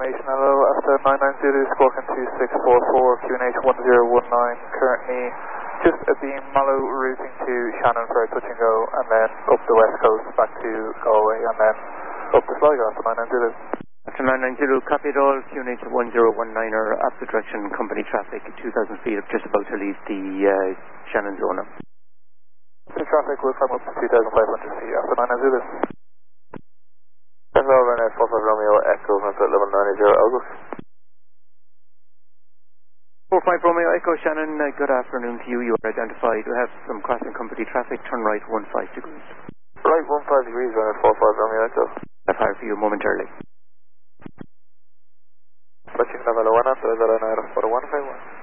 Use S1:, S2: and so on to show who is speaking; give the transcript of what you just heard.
S1: confirmation. Hello, after 990, Squawk 2644, QNH 1019, currently just at the Mallow routing to Shannon for a touch and go, and then up the west coast back to Galway, and then up to Sligo after 990.
S2: After 990, copy it all, QNH 1019er, opposite direction, company traffic, 2,000 feet, just about to leave the Shannon zone.
S1: The traffic will climb up to 2,500 feet after 990.
S3: Hello, Renee 45 Romeo, Echo, Hunter 1190, August.
S2: 45 Romeo, Echo, Shannon, good afternoon to you. You are identified. We have some crossing company traffic, turn right 15 degrees.
S3: Right 15 degrees, Renee 45 Romeo, Echo.
S2: I'll fire for you momentarily.
S3: But you can have a low one after that, I know, for the 151.